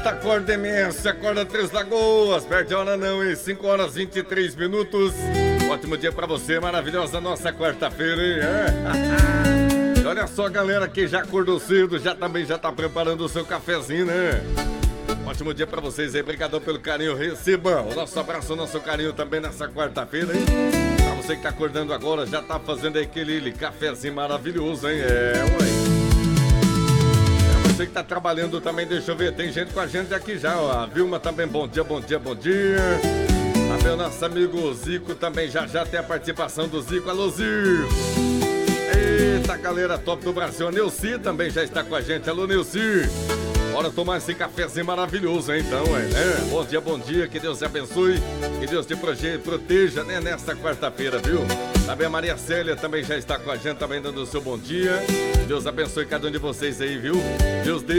Sexta, acorda imensa, acorda Três Lagoas, perde a hora não, hein? 5 horas 23 minutos. Ótimo dia pra você, maravilhosa nossa quarta-feira, hein? É. Olha só, galera, que já acordou cedo, também já tá preparando o seu cafezinho, né? Ótimo dia pra vocês aí, obrigado pelo carinho, receba o nosso abraço, o nosso carinho também nessa quarta-feira, hein? Pra você que tá acordando agora, já tá fazendo aí aquele cafezinho maravilhoso, hein? Você que tá trabalhando também, deixa eu ver, tem gente com a gente aqui já, ó. A Vilma também, bom dia, bom dia, bom dia. Também o nosso amigo Zico também, já tem a participação do Zico. Alô, Zico! Eita, galera top do Brasil. A Neuci também já está com a gente. Alô, Neuci! Bora tomar esse cafezinho maravilhoso, hein, então, né? Bom dia, que Deus te abençoe, que Deus te proteja, né, nesta quarta-feira, viu? Também a Maria Célia também já está com a gente, também dando o seu bom dia. Deus abençoe cada um de vocês aí, viu? Deus dê